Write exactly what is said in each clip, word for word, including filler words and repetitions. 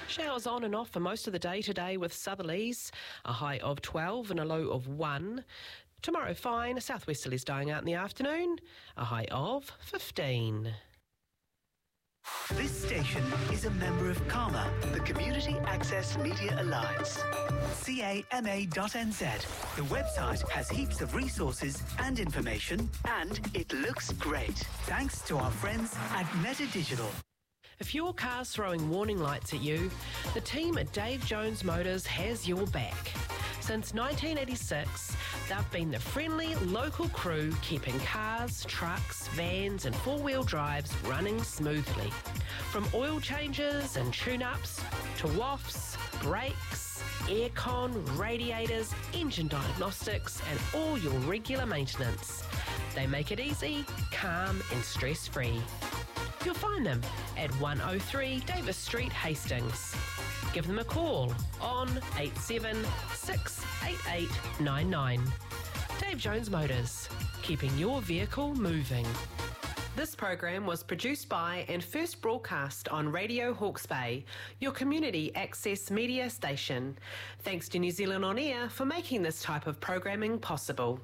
Showers on and off for most of the day today with southerlies, a high of twelve and a low of one. Tomorrow fine, a southwesterlies dying out in the afternoon, a high of fifteen. This station is a member of CAMA, the Community Access Media Alliance. C A M A dot N Z. The website has heaps of resources and information, and it looks great. Thanks to our friends at Meta Digital. If your car's throwing warning lights at you, the team at Dave Jones Motors has your back. Since nineteen eighty-six, they've been the friendly local crew keeping cars, trucks, vans and four-wheel drives running smoothly. From oil changes and tune-ups to wafts, brakes, aircon, radiators, engine diagnostics and all your regular maintenance. They make it easy, calm and stress-free. You'll find them at one oh three Davis Street, Hastings. Give them a call on eight seven six eight eight nine nine. Dave Jones Motors, keeping your vehicle moving. This program was produced by and first broadcast on Radio Hawke's Bay, your community access media station. Thanks to New Zealand On Air for making this type of programming possible.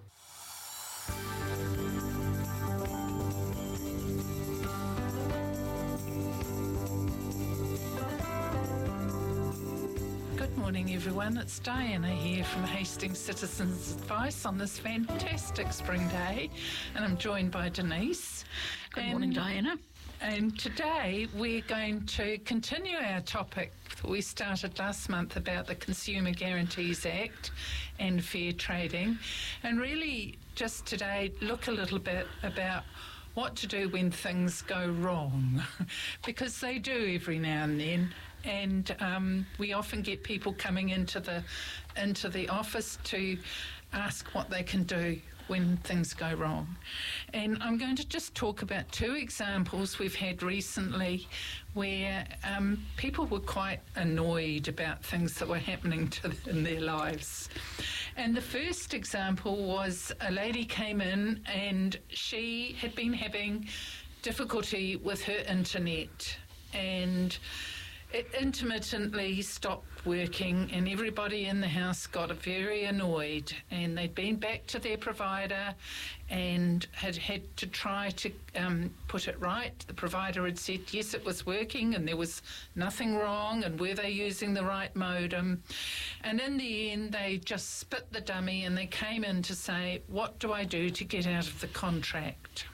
Good morning, everyone. It's Diana here from Hastings Citizens Advice on this fantastic spring day, and I'm joined by Denise. Good and, morning, Diana. And today we're going to continue our topic that we started last month about the Consumer Guarantees Act and fair trading, and really just today look a little bit about what to do when things go wrong, because they do every now and then. And um, we often get people coming into the into the office to ask what they can do when things go wrong. And I'm going to just talk about two examples we've had recently where um, people were quite annoyed about things that were happening to them in their lives. And the first example was a lady came in and she had been having difficulty with her internet, and it intermittently stopped working, and everybody in the house got very annoyed, and they'd been back to their provider and had had to try to um, put it right. The provider had said yes, it was working and there was nothing wrong, and were they using the right modem? And in the end they just spit the dummy and they came in to say, what do I do to get out of the contract?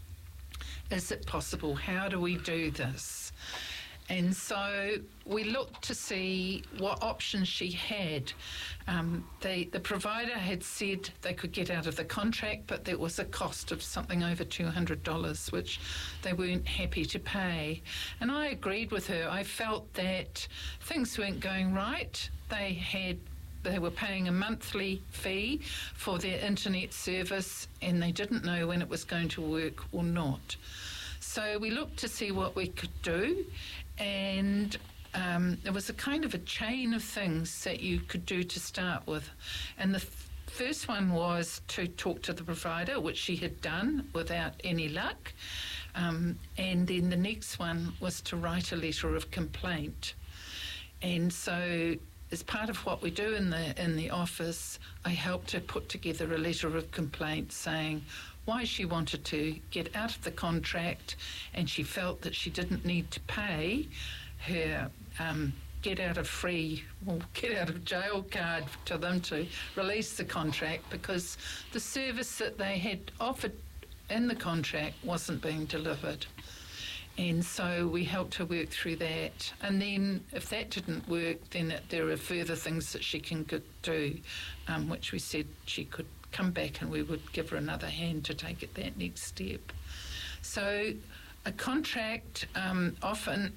Is it possible? How do we do this? And so we looked to see what options she had. Um, they, the provider had said they could get out of the contract, but there was a cost of something over two hundred dollars, which they weren't happy to pay. And I agreed with her. I felt that things weren't going right. They had They were paying a monthly fee for their internet service, and they didn't know when it was going to work or not. So we looked to see what we could do, and um, there was a kind of a chain of things that you could do to start with. And the f- first one was to talk to the provider, which she had done without any luck. Um, and then the next one was to write a letter of complaint. And so as part of what we do in the in the office, I helped her put together a letter of complaint saying why she wanted to get out of the contract, and she felt that she didn't need to pay her um, get out of free or get out of jail card to them to release the contract, because the service that they had offered in the contract wasn't being delivered. And so we helped her work through that. And then if that didn't work, then it, there are further things that she can go, do, um, which we said she could come back and we would give her another hand to take it that next step. So a contract, um, often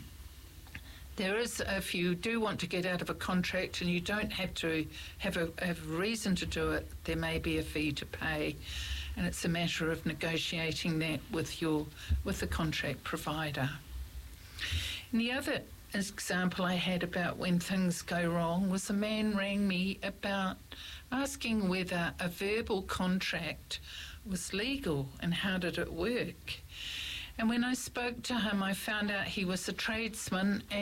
there is, if you do want to get out of a contract and you don't have to have a, have a reason to do it, there may be a fee to pay. And it's a matter of negotiating that with your with the contract provider. And the other example I had about when things go wrong was a man rang me about asking whether a verbal contract was legal and how did it work. And when I spoke to him, I found out he was a tradesman